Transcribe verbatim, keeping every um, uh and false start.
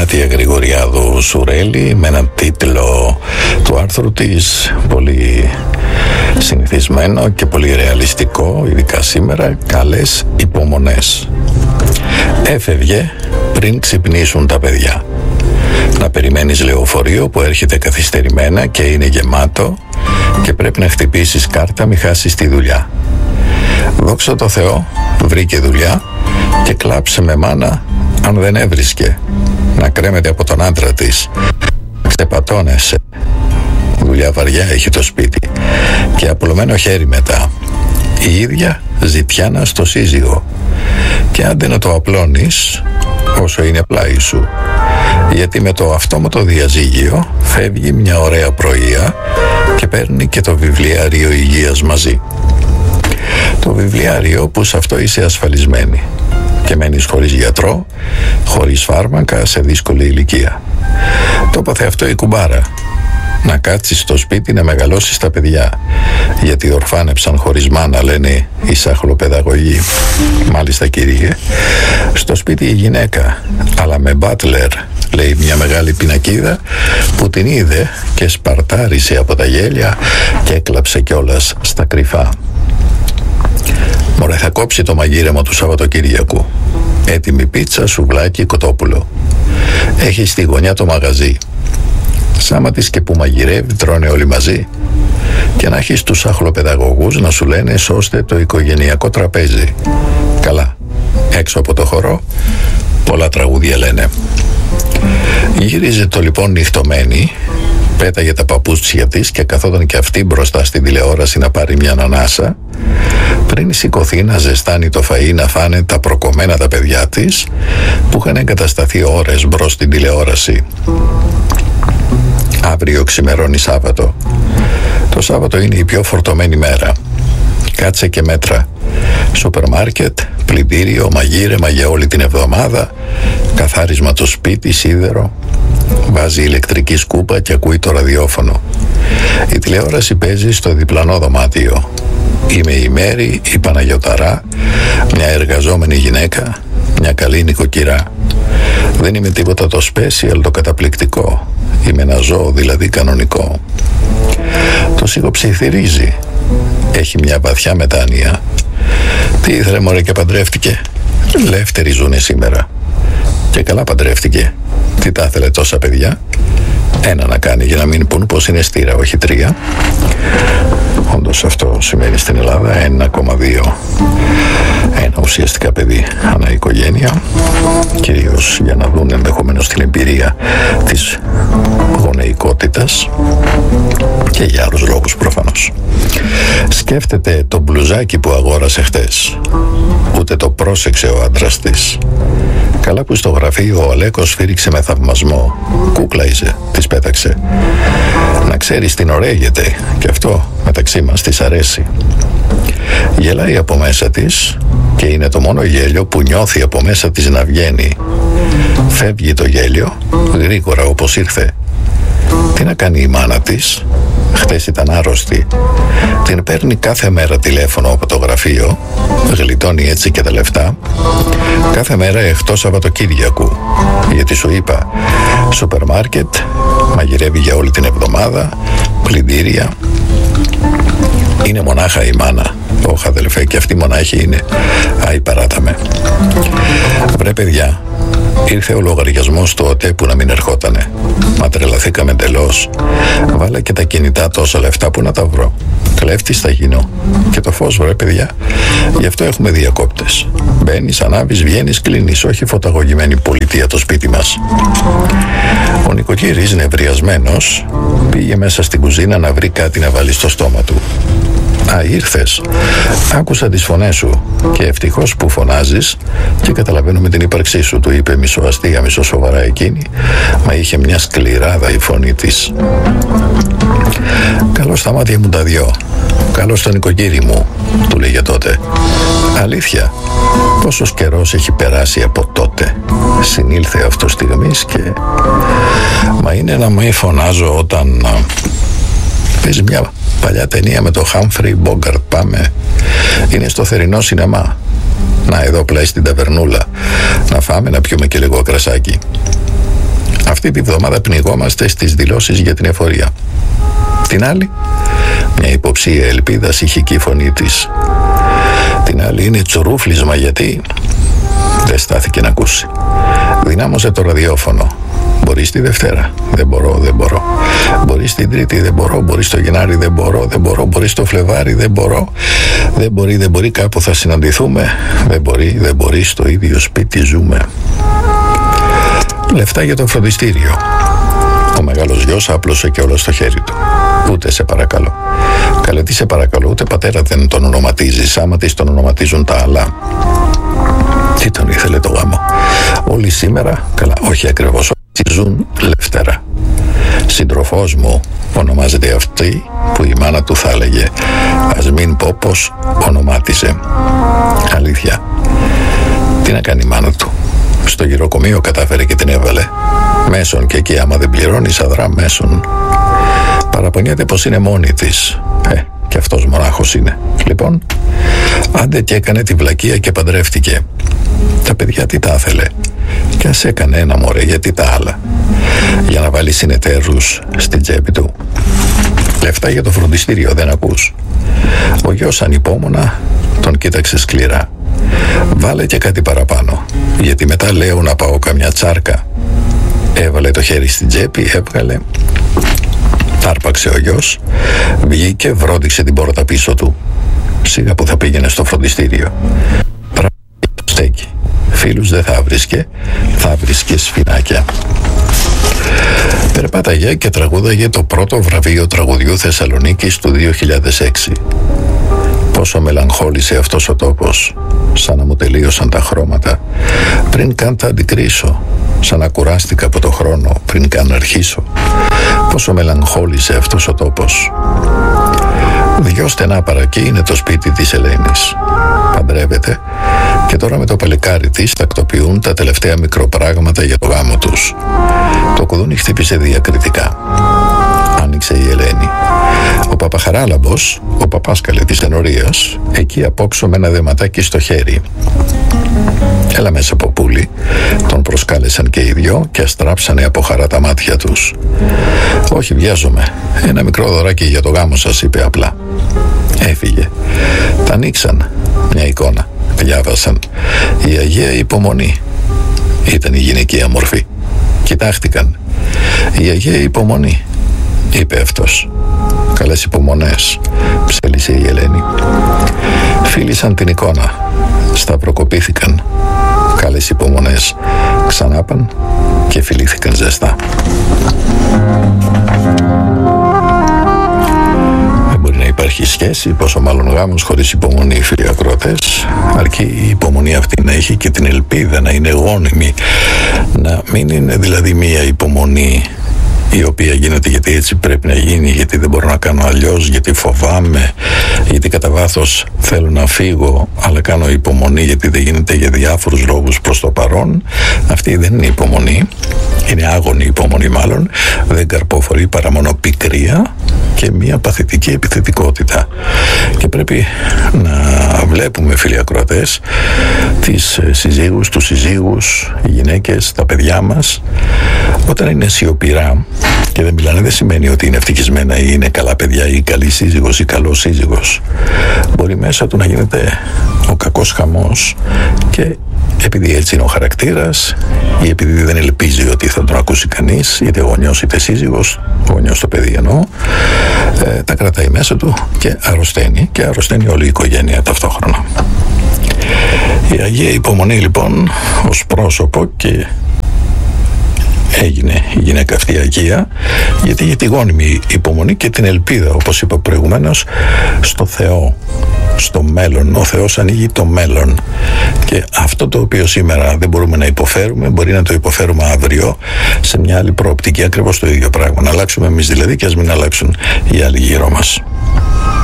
Νάτια Γρηγοριάδου Σουρέλη με έναν τίτλο του άρθρου της πολύ συνηθισμένο και πολύ ρεαλιστικό, ειδικά σήμερα, «Καλές υπομονές». Έφευγε πριν ξυπνήσουν τα παιδιά. Να περιμένεις λεωφορείο που έρχεται καθυστερημένα και είναι γεμάτο και πρέπει να χτυπήσεις κάρτα μη χάσεις τη δουλειά. Δόξα τω Θεώ, βρήκε δουλειά και κλάψε με μάνα αν δεν έβρισκε. Να κρέμεται από τον άντρα της. Ξεπατώνεσαι. Δουλειά βαριά έχει το σπίτι και απλωμένο χέρι μετά. Η ίδια ζητιάνα στο σύζυγο. Και άντε να το απλώνεις όσο είναι πλάι σου. Γιατί με το αυτόματο διαζύγιο φεύγει μια ωραία πρωία και παίρνει και το βιβλιάριο υγείας μαζί. Το βιβλιάριο που σε αυτό είσαι ασφαλισμένη και μένεις χωρίς γιατρό, χωρίς φάρμακα, σε δύσκολη ηλικία. Το έπαθε αυτό η κουμπάρα. Να κάτσεις στο σπίτι να μεγαλώσεις τα παιδιά, γιατί ορφάνεψαν χωρίς μάνα, λένε οι σαχλοπαιδαγωγοί. Μάλιστα κύριε, στο σπίτι η γυναίκα, αλλά με μπάτλερ, λέει μια μεγάλη πινακίδα που την είδε και σπαρτάρισε από τα γέλια και έκλαψε κιόλας στα κρυφά. Μωρέ, θα κόψει το μαγείρεμα του Σαββατοκύριακου. Έτοιμη πίτσα, σουβλάκι, κοτόπουλο. Έχει στη γωνιά το μαγαζί. Σάμα της και που μαγειρεύει τρώνε όλοι μαζί. Και να έχεις τους αχλοπαιδαγωγούς να σου λένε σώστε το οικογενειακό τραπέζι. Καλά, έξω από το χορό πολλά τραγούδια λένε. Γύριζε το λοιπόν νυχτωμένη, πέταγε τα παπούτσια της και καθόταν και αυτή μπροστά στην τηλεόραση να πάρει μια ανάσα πριν σηκωθεί να ζεστάνει το φαΐ να φάνε τα προκομμένα τα παιδιά της που είχαν εγκατασταθεί ώρες μπρος στην τηλεόραση. Αύριο ξημερώνει Σάββατο. Το Σάββατο είναι η πιο φορτωμένη μέρα. Κάτσε και μέτρα. Σούπερ μάρκετ, πλυντήριο, μαγείρεμα για όλη την εβδομάδα, καθάρισμα το σπίτι, σίδερο. Βάζει ηλεκτρική σκούπα και ακούει το ραδιόφωνο. Η τηλεόραση παίζει στο διπλανό δωμάτιο. Είμαι η Μέρη, η Παναγιωταρά, μια εργαζόμενη γυναίκα, μια καλή νοικοκυρά. Δεν είμαι τίποτα το special, το καταπληκτικό. Είμαι ένα ζώο, δηλαδή κανονικό. Το σιγοψιθυρίζει. Έχει μια βαθιά μετάνοια. Τι ήθελε μωρέ και παντρεύτηκε. Ελεύθεροι ζουνε σήμερα. Και καλά παντρεύτηκε. Τι τα ήθελε τόσα παιδιά. Ένα να κάνει για να μην πούν πως είναι στήρα, όχι τρία. Όντως αυτό σημαίνει στην Ελλάδα ένα κόμμα δύο. Ένα ουσιαστικά παιδί ανά οικογένεια. Κυρίως για να δουν ενδεχομένως την εμπειρία της γονεϊκότητας και για άλλους λόγους προφανώς. Σκέφτεται το μπλουζάκι που αγόρασε χτες. Ούτε το πρόσεξε ο άντρας της. Καλά που στο γραφείο ο Αλέκος φύριξε με θαυμασμό. Κούκλα είσαι, της πέταξε. Να ξέρεις την ωραίγεται και αυτό μεταξύ μας της αρέσει. Γελάει από μέσα της και είναι το μόνο γέλιο που νιώθει από μέσα της να βγαίνει. Φεύγει το γέλιο γρήγορα όπως ήρθε. Τι να κάνει η μάνα της. Χτες ήταν άρρωστη. Την παίρνει κάθε μέρα τηλέφωνο από το γραφείο. Γλιτώνει έτσι και τα λεφτά. Κάθε μέρα εκτός Σαββατοκύριακου. Γιατί σου είπα, σούπερ μάρκετ, μαγειρεύει για όλη την εβδομάδα, πλυντήρια. Είναι μονάχα η μάνα. Όχι αδελφέ, και αυτή μονάχη είναι. Άι παράταμε. Βρε παιδιά, ήρθε ο λογαριασμός του ΟΤΕ που να μην ερχότανε. Μα τρελαθήκαμε εντελώς. Βάλε και τα κινητά τόσα λεφτά που να τα βρω. Κλέφτης θα γίνω. Και το φως βρε παιδιά. Γι' αυτό έχουμε διακόπτες. Μπαίνεις, ανάβεις, βγαίνεις, κλείνεις. Όχι φωταγωγημένη πολιτεία το σπίτι μας. Ο νοικοκύρης νευριασμένος πήγε μέσα στην κουζίνα να βρει κάτι να βάλει στο στόμα του. Α, ήρθες. Άκουσα τις φωνές σου και ευτυχώς που φωνάζεις και καταλαβαίνουμε την ύπαρξή σου, του είπε μισοαστία, μισοσοβαρά εκείνη, μα είχε μια σκληράδα η φωνή της. Καλώς τα μάτια μου τα δυο. Καλώς τον νοικοκύρη μου, του λέγε τότε. Αλήθεια, πόσος καιρός έχει περάσει από τότε. Συνήλθε αυτό στιγμής και... Μα είναι να μην φωνάζω όταν... Παίζει μια παλιά ταινία με το Humphrey Bogart, πάμε. Είναι στο θερινό σινεμά. Να εδώ πλάι στην ταβερνούλα. Να φάμε, να πιούμε και λίγο κρασάκι. Αυτή τη βδομάδα πνιγόμαστε στις δηλώσεις για την εφορία. Την άλλη, μια υποψία ελπίδας ηχική η φωνή της. Την άλλη είναι τσουρούφλισμα γιατί δεν στάθηκε να ακούσει. Δυνάμωσε το ραδιόφωνο. Μπορεί τη Δευτέρα, δεν μπορώ, δεν μπορώ. Μπορεί την Τρίτη, δεν μπορώ. Μπορεί το Γενάρη, δεν μπορώ, δεν μπορώ. Μπορεί το Φλεβάρι, δεν μπορώ. Δεν μπορεί, δεν μπορεί, κάπου θα συναντηθούμε. Δεν μπορεί, δεν μπορεί, στο ίδιο σπίτι ζούμε. Λεφτά για το φροντιστήριο. Ο μεγάλος γιος άπλωσε και όλα στο χέρι του. Ούτε σε παρακαλώ. Καλέ, τι σε παρακαλώ, ούτε πατέρα δεν τον ονοματίζεις. Άμα της τον ονοματίζουν τα άλλα. Τι τον ήθελε το γάμο. Όλοι σήμερα, καλά, όχι ακριβώς, ζουν Λευτέρα. Συντροφός μου ονομάζεται αυτή που η μάνα του θα έλεγε. Ας μην πω πως ονομάτισε. Αλήθεια. Τι να κάνει η μάνα του. Στο γυροκομείο κατάφερε και την έβαλε. Μέσον και εκεί άμα δεν πληρώνεις αδρά μέσον. Παραπονιέται πως είναι μόνη της. Ε, και αυτός μονάχος είναι. Λοιπόν, άντε και έκανε τη βλακεία και παντρεύτηκε. Τα παιδιά τι τα ήθελε. Και ας έκανε ένα μωρέ, γιατί τα άλλα. Για να βάλει συνεταίρους στην τσέπη του. Λεφτά για το φροντιστήριο δεν ακούς. Ο γιος ανυπόμονα τον κοίταξε σκληρά. Βάλε και κάτι παραπάνω, γιατί μετά λέω να πάω καμιά τσάρκα. Έβαλε το χέρι στην τσέπη, έβγαλε. Τάρπαξε ο γιος, βγήκε, βρόντιξε την πόρτα πίσω του. Σίγα που θα πήγαινε στο φροντιστήριο. Πράγμα το στέκει. Φίλους δεν θα βρίσκε, θα βρίσκε σφινάκια. Περπάταγε και τραγούδαγε το πρώτο βραβείο τραγουδιού Θεσσαλονίκης του δύο χιλιάδες έξι. Πόσο μελαγχόλησε αυτός ο τόπος, σαν να μου τελείωσαν τα χρώματα, πριν καν τα αντικρίσω, σαν να κουράστηκα από το χρόνο, πριν καν αρχίσω. Πόσο μελαγχόλησε αυτός ο τόπος. Δυο στενά παρακεί είναι το σπίτι της Ελένης. Παντρεύεται και τώρα με το παλικάρι της τακτοποιούν τα τελευταία μικροπράγματα για το γάμο τους. Το κουδούνι χτύπησε διακριτικά. Άνοιξε η Ελένη. Ο Παπαχαράλαμπος, ο παπάσκαλε της ενορίας, εκεί απόξω με ένα δεματάκι στο χέρι. Έλα μέσα, ποπούλη. Τον προσκάλεσαν και οι δυο και αστράψανε από χαρά τα μάτια τους. Όχι, βιάζομαι. Ένα μικρό δωράκι για το γάμο σας, είπε απλά. Έφυγε. Τα ανοίξαν. Μια εικόνα. Διάβασαν. Η Αγία Υπομονή. Ήταν η γυναικεία μορφή. Κοιτάχτηκαν. Η Αγία Υπομονή, είπε αυτός. Καλές υπομονές, ψέλισε η Ελένη. Φίλησαν την εικόνα. Σταυροκοπήθηκαν. Καλές υπομονές. Ξανάπαν και φιλήθηκαν ζεστά. Δεν μπορεί να υπάρχει σχέση, πόσο μάλλον γάμος χωρίς υπομονή, φίλοι ακροατές. Αρκεί η υπομονή αυτή να έχει και την ελπίδα να είναι γόνιμη. Να μην είναι δηλαδή μία υπομονή η οποία γίνεται γιατί έτσι πρέπει να γίνει, γιατί δεν μπορώ να κάνω αλλιώς, γιατί φοβάμαι, γιατί κατά βάθος θέλω να φύγω, αλλά κάνω υπομονή γιατί δεν γίνεται για διάφορους λόγους προς το παρόν. Αυτή δεν είναι υπομονή, είναι άγωνη υπομονή μάλλον, δεν καρποφορεί παρά μόνο πικρία και μια παθητική επιθετικότητα. Και πρέπει να βλέπουμε, φίλοι ακροατές, τις συζύγους, τους συζύγους, οι γυναίκες, τα παιδιά μας, όταν είναι σιωπηρά και δεν μιλάνε, δεν σημαίνει ότι είναι ευτυχισμένα ή είναι καλά παιδιά ή καλή σύζυγος ή καλός σύζυγος. Μπορεί μέσα του να γίνεται ο κακός χαμός και επειδή έτσι είναι ο χαρακτήρας ή επειδή δεν ελπίζει ότι θα τον ακούσει κανείς, είτε γονιός είτε σύζυγος, γονιός το παιδί εννοώ, ε, τα κρατάει μέσα του και αρρωσταίνει και αρρωσταίνει όλη η οικογένεια ταυτόχρονα. Η Αγία Υπομονή λοιπόν ως πρόσωπο και έγινε η γυναίκα αυτή Αγία γιατί για τη γόνιμη υπομονή και την ελπίδα, όπως είπα προηγουμένως, στο Θεό, στο μέλλον. Ο Θεός ανοίγει το μέλλον και αυτό το οποίο σήμερα δεν μπορούμε να υποφέρουμε μπορεί να το υποφέρουμε αύριο σε μια άλλη προοπτική, ακριβώς το ίδιο πράγμα, να αλλάξουμε εμείς δηλαδή και ας μην αλλάξουν οι άλλοι γύρω μας.